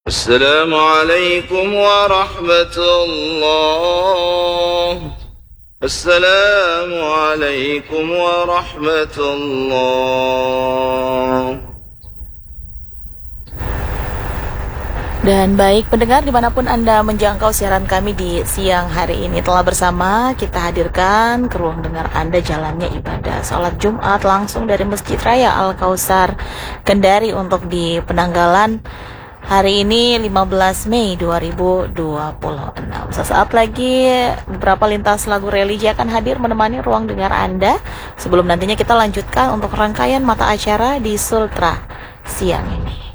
Assalamualaikum warahmatullah. Assalamualaikum warahmatullah. Dan baik pendengar dimanapun Anda menjangkau siaran kami di siang hari ini, telah bersama kita hadirkan ke ruang dengar Anda jalannya ibadah sholat Jumat langsung dari Masjid Raya Al-Kautsar Kendari untuk di Penanggalan hari ini 15 Mei 2026. Sesaat lagi beberapa lintas lagu religi akan hadir menemani ruang dengar Anda sebelum nantinya kita lanjutkan untuk rangkaian mata acara di Sultra siang ini.